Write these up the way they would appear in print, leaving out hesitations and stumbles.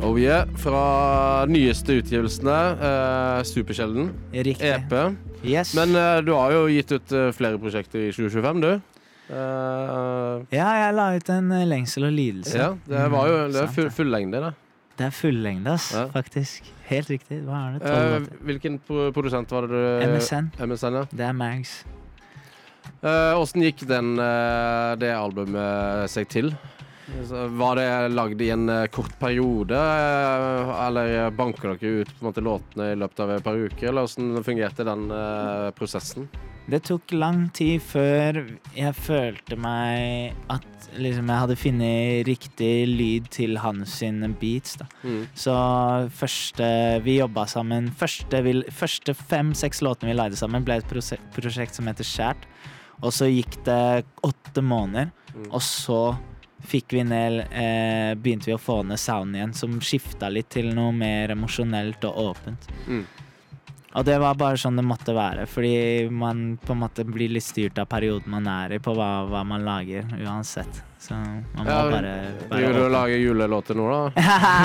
Oh yeah, fra nyeste utgivelsene, Supersjelden, Riktig. EP. Yes. Men du har jo gitt ut flere prosjekter I 2025, du. Ja, jeg la ut en lengsel og lidelse. Ja, det var jo det sant, full lengde, det. Det fullengde, Ja. faktisk. Helt riktig. Hva er det? 12 låter. Hvilken produsent var det du... MSN. MSN, ja. Det er Mags. Hvordan gikk det albumet seg til? Var det lagd I en kort periode, eller banker dere ut på en måte låtene I løpet av et par uker, eller hvordan fungerte den prosessen? Det tok lang tid før jeg følte meg at liksom, jeg hadde funnet riktig lyd til hans sine beats. Da. Så vi jobbet sammen. Første 5-6 låtene vi leide sammen ble et prosjekt som heter Skjært. Og så gikk det 8 måneder, og så begynte vi å få ned sounden igjen, som skiftet litt til noe mer emosjonelt og åpent. Og det var bare sånn det måtte være, fordi man på en måte blir litt styrt av perioden man I på hva man lager, uansett. Så man må bare Vil du lage julelåter nå da?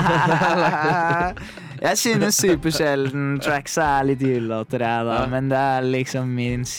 Jeg synes Supersjelden tracks litt julelåter, da, men det liksom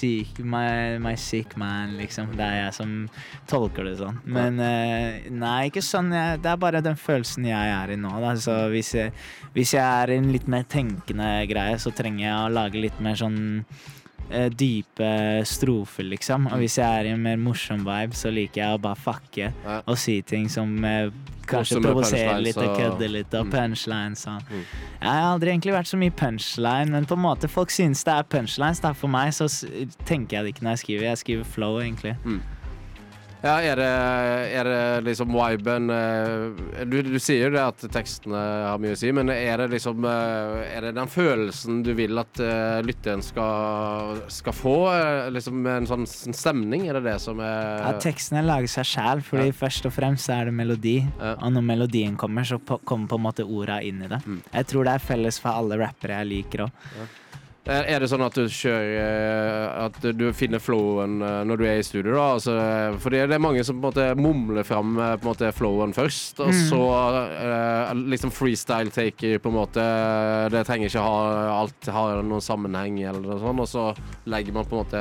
my sick man, liksom. Det jeg som tolker det sånn. Men nei, ikke sånn. Det bare den følelsen jeg I nå. Da. Så hvis jeg I en litt mer tenkende greie, så trenger jeg å lage litt mer sånn dype strofer liksom, og hvis jeg I en mer morsom vibe så liker jeg å bare fucke og si ting som kanskje provoserer litt og kødder litt og punchlines Jeg har aldri egentlig vært så mye punchline, men på en måte folk synes det punchlines da. For meg så tenker jeg det ikke når jeg skriver flow egentlig Ja, er det liksom viben du sier jo det at tekstene har mye å si, men det liksom er det den følelsen du vil at lytteren skal få liksom en sånn stemning, er det som Ja, tekstene lager seg selv, fordi først og fremst så det melodi, og når melodien kommer så kommer på en måte orda inn I det Jeg tror det felles for alle rappere jeg liker også Er det sånn at du kjører at du finner flowen når du I studio da? Altså, fordi det mange som på en måte mumler frem på en måte flowen først og så liksom freestyle taker på en måte det trenger ikke alt har noen sammenheng eller noe sånt og så legger man på en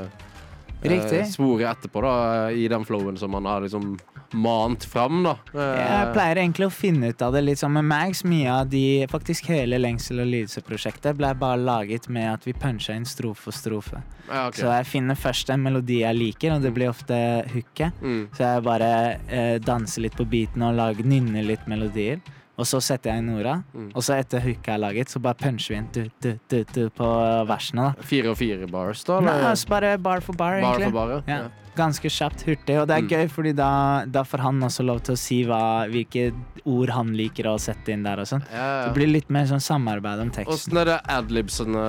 måte sporet etterpå da I den flowen som man har liksom mant fram da Jeg pleier egentlig å finne ut av det litt som med Mags mye av faktisk hele lengsel- og lidelse-prosjektet ble bare laget med at vi puncher inn strofe for strofe så jeg finner først en melodi jeg liker og det blir ofte hooket så jeg bare danser litt på beaten og nynner litt melodier og så setter jeg inn orda og så etter hooket jeg laget så bare puncher vi inn du på versene da 4 og 4 bars da? Nei, bare bar for bar egentlig Bar for bar, ja Ganske kjapt, hurtig, og det gøy fordi da får han også lov til å si hvilke ord han liker å sette inn der og sånn Det blir litt mer sånn samarbeid om teksten Hvordan det adlibsene?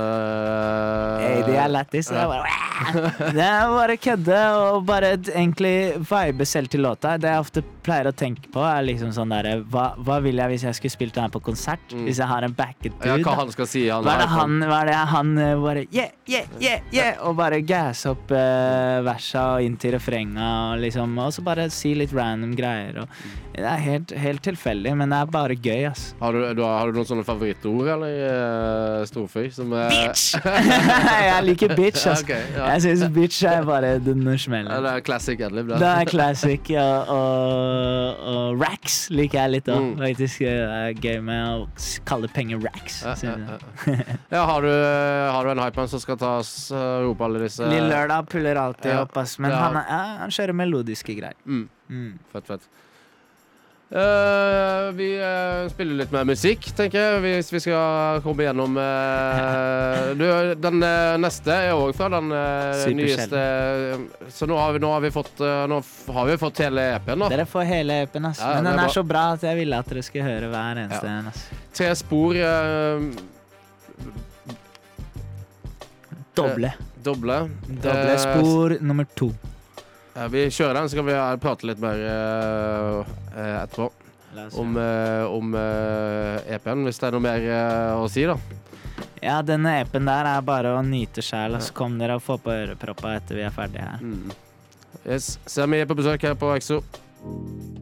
Det lættis Det bare kødde og bare egentlig vibe selv til låta Det jeg ofte pleier å tenke på liksom sånn der hva vil jeg hvis jeg skulle spilt den her på konsert hvis jeg har en backet dude hva han skal si hva det han bare yeah og bare gas opp versa og inn til refrenga og liksom og så bare si litt random greier og det helt tilfeldig men det bare gøy ass Har du noen sånne favorittord eller strofer som bitch jeg liker bitch ass jeg synes bitch bare den smellen det classic adlib det classic og racks liker jeg litt også faktisk gøy med å kalle penger racks ja har du en hype som skal ta oss rope alle disse Lille Lørdag puller alltid opp ass men han kjører melodiske greier Fett vi spiller litt mer musikk tenker jeg hvis vi skal komme gjennom den neste også fra den nyeste så nå har vi fått hele EP'en da dere får hele EP'en ass men den så bra at jeg ville at dere skulle høre hver eneste en ass 3 spor doble spor nummer 2 vi kjører den, så kan vi prate litt mer etterpå om EP'en, hvis det noe mer å si da. Ja, denne EP'en der bare å nyte selv, og så kom dere og få på øreproppa etter vi ferdige her. Yes, så vi på besøk her på EXO.